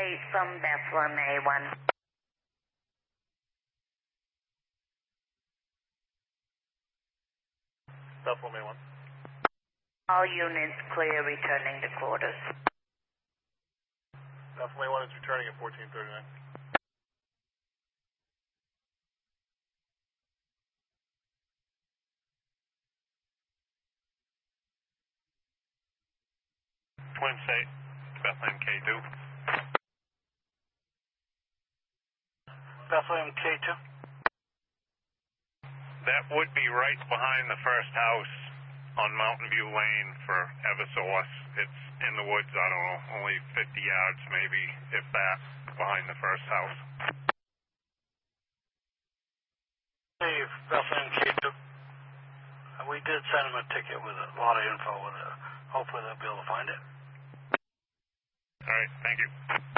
8 from Bethlehem A1. Bethlehem A1. All units clear, returning to quarters. Bethlehem A1 is returning at 1439. Twin State, Bethlehem K2. Bethlehem K2. That would be right behind the first house on Mountain View Lane for Eversource. It's in the woods, I don't know, only 50 yards maybe, if that, behind the first house. Hey, Bethlehem K2. We did send them a ticket with a lot of info with it. Hopefully they'll be able to find it. All right, thank you.